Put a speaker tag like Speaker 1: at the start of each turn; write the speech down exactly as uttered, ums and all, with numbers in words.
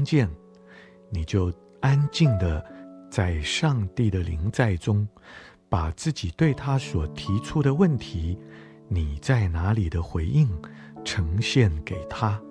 Speaker 1: 相见，你就安静地在上帝的临在中，把自己对他所提出的问题，你在哪里的回应呈现给他。